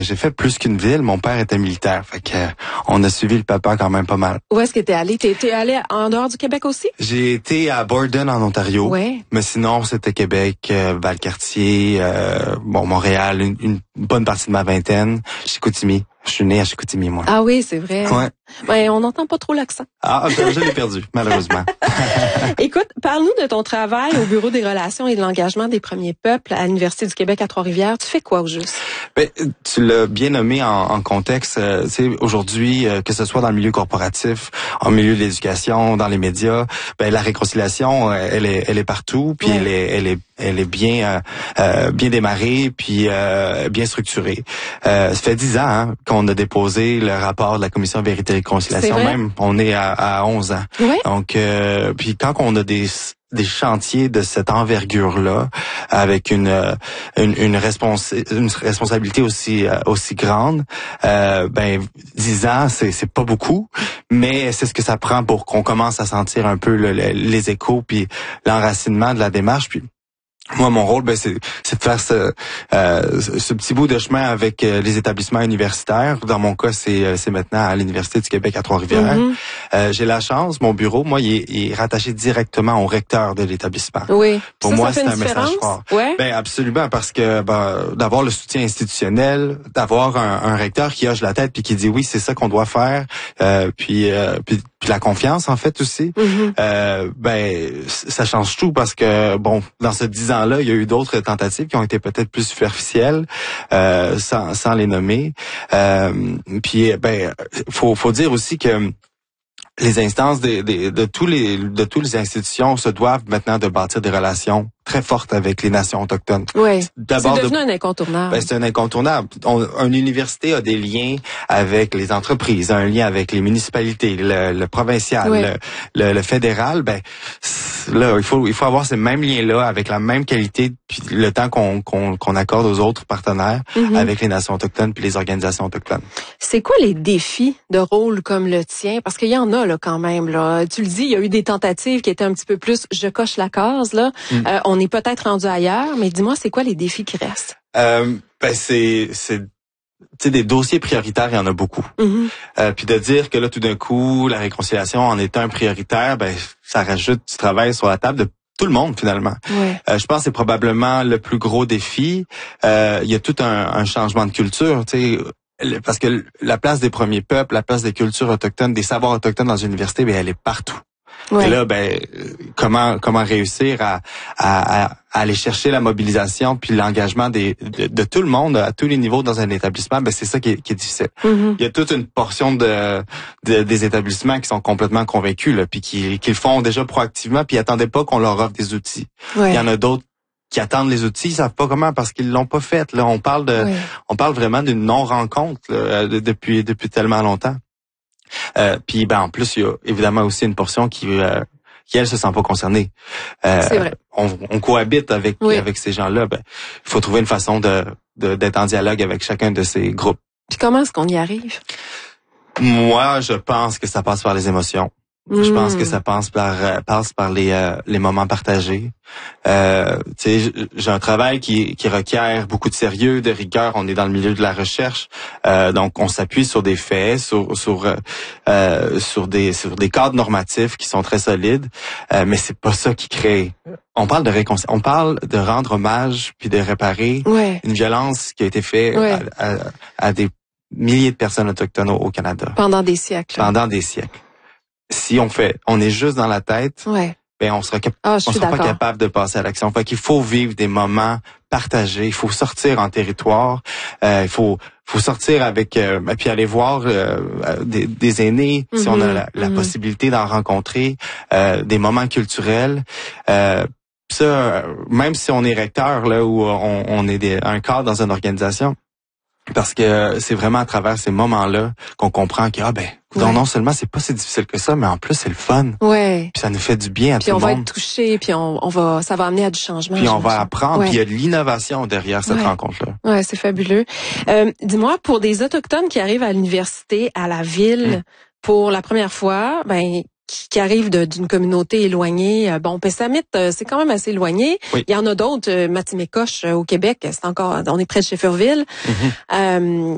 J'ai fait plus qu'une ville. Mon père était militaire. Fait que on a suivi le papa quand même pas mal. Où est-ce que t'es allé? T'es allé en dehors du Québec aussi? J'ai été à Borden, en Ontario. Ouais. Mais sinon, c'était Québec, Valcartier, Montréal, une bonne partie de ma vingtaine. Chicoutimi. Je suis né à Chicoutimi, moi. Ah oui, c'est vrai. Ouais. Ben, on n'entend pas trop l'accent. Ah, je l'ai perdu, malheureusement. Écoute, parle-nous de ton travail au Bureau des relations et de l'engagement des premiers peuples à l'Université du Québec à Trois-Rivières. Tu fais quoi au juste? Ben, tu l'as bien nommé en contexte. Tu sais, aujourd'hui, que ce soit dans le milieu corporatif, en milieu de l'éducation, dans les médias, ben la réconciliation, elle est partout, puis Ouais. elle est bien démarrée, puis bien structurée. Ça fait 10 ans qu'on a déposé le rapport de la Commission Vérité et Réconciliation. Même, on est à 11 ans. Ouais. Donc, puis quand on a des chantiers de cette envergure-là, avec une responsabilité aussi grande, 10 ans, c'est pas beaucoup, mais c'est ce que ça prend pour qu'on commence à sentir un peu les échos puis l'enracinement de la démarche. Puis moi, mon rôle, c'est de faire ce petit bout de chemin avec les établissements universitaires. Dans mon cas, c'est maintenant à l'Université du Québec à Trois-Rivières. Mm-hmm. J'ai la chance, mon bureau, moi, il est rattaché directement au recteur de l'établissement. Oui. Pour moi, c'est un message fort. Ouais. Ben absolument, parce que d'avoir le soutien institutionnel, d'avoir un recteur qui hoche la tête puis qui dit oui, c'est ça qu'on doit faire, puis la confiance en fait aussi. Mm-hmm. Ça change tout parce que dans ce 10 ans-là, il y a eu d'autres tentatives qui ont été peut-être plus superficielles, sans les nommer. Faut dire aussi que les instances de tous les institutions se doivent maintenant de bâtir des relations très fortes avec les nations autochtones. Oui. C'est devenu un incontournable. C'est un incontournable. Une université a des liens avec les entreprises, un lien avec les municipalités, le provincial, le fédéral. Là, il faut avoir ces mêmes liens-là avec la même qualité, puis le temps qu'on accorde aux autres partenaires avec les nations autochtones puis les organisations autochtones. C'est quoi les défis de rôle comme le tien? Parce qu'il y en a là quand même. Là. Tu le dis, il y a eu des tentatives qui étaient un petit peu plus je coche la case. Là. On est peut-être rendu ailleurs, mais dis-moi, c'est quoi les défis qui restent? C'est des dossiers prioritaires, il y en a beaucoup. Puis de dire que là, tout d'un coup, la réconciliation en est un prioritaire, ça rajoute du travail sur la table de tout le monde, finalement. Ouais. Je pense que c'est probablement le plus gros défi. Il y a tout un changement de culture, tu sais, parce que la place des premiers peuples, la place des cultures autochtones, des savoirs autochtones dans une université, elle est partout. Ouais. Et là, comment réussir à aller chercher la mobilisation puis l'engagement de tout le monde à tous les niveaux dans un établissement, c'est ça qui est difficile. Il y a toute une portion des établissements qui sont complètement convaincus là, puis qui le font déjà proactivement, puis ils attendaient pas qu'on leur offre des outils. Ouais. Il y en a d'autres qui attendent les outils, ils savent pas comment parce qu'ils l'ont pas fait. Là, on parle vraiment d'une non-rencontre là, depuis tellement longtemps. Puis en plus, il y a évidemment aussi une portion qui elle se sent pas concernée. C'est vrai. On cohabite avec ces gens-là. Il faut trouver une façon d'être en dialogue avec chacun de ces groupes. Puis comment est-ce qu'on y arrive? Moi, je pense que ça passe par les émotions. Je pense que ça passe par les moments partagés. Tu sais, j'ai un travail qui requiert beaucoup de sérieux, de rigueur. On est dans le milieu de la recherche, donc on s'appuie sur des faits, sur des cadres normatifs qui sont très solides. Mais c'est pas ça qui crée. On parle de rendre hommage puis de réparer une violence qui a été faite à des milliers de personnes autochtones au Canada. Pendant des siècles. Pendant des siècles. Si on est juste dans la tête, on sera pas capable de passer à l'action. Fait qu'il faut vivre des moments partagés. Il faut sortir en territoire. Il faut sortir avec puis aller voir des aînés si on a la possibilité d'en rencontrer, des moments culturels. Ça, même si on est recteur là où on est un cadre dans une organisation. Parce que c'est vraiment à travers ces moments-là qu'on comprend que non seulement c'est pas si difficile que ça, mais en plus c'est le fun. Ouais. Puis ça nous fait du bien à tout le monde. Puis on va être touché, puis ça va amener à du changement. Puis on va apprendre, puis il y a de l'innovation derrière cette rencontre-là. Ouais, c'est fabuleux. Dis-moi, pour des autochtones qui arrivent à l'université, à la ville, pour la première fois, qui arrivent d'une communauté éloignée. Pessamit, c'est quand même assez éloigné. Oui. Il y en a d'autres, Matimekos au Québec, on est près de Shefferville.